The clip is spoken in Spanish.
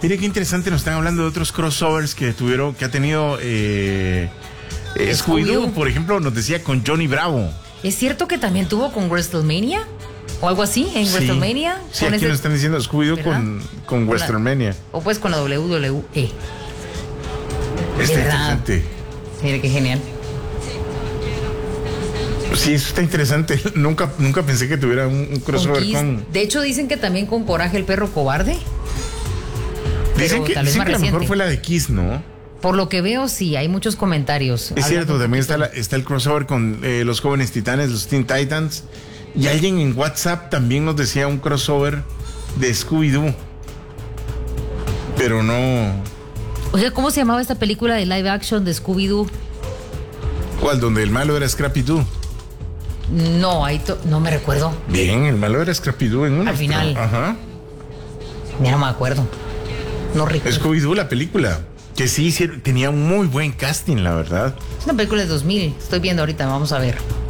Mire qué interesante, nos están hablando de otros crossovers que ha tenido Scooby-Doo, por ejemplo, nos decía con Johnny Bravo. ¿Es cierto que también tuvo con WrestleMania? ¿O algo así? ¿En WrestleMania? Sí, aquí nos están diciendo Scooby-Doo con WrestleMania. O pues con la WWE. Está interesante. Mire qué genial. Sí, eso está interesante. Nunca pensé que tuviera un crossover con... De hecho, dicen que también con Coraje el perro cobarde. Dicen que la mejor fue la de Kiss, ¿no? Por lo que veo, sí, hay muchos comentarios. Es cierto, también está el crossover con los Jóvenes Titanes, los Teen Titans. Y alguien en WhatsApp también nos decía un crossover de Scooby-Doo. Pero no... O sea, ¿cómo se llamaba esta película de live action de Scooby-Doo? ¿Cuál? Donde el malo era Scrappy-Doo. No, no me recuerdo. Bien, el malo era Scrappy-Doo en una. Al final. Ajá. Ya no me acuerdo. No recuerdo. Scooby-Doo, la película. Que sí, tenía un muy buen casting, la verdad. Es una película de 2000. Estoy viendo ahorita, vamos a ver.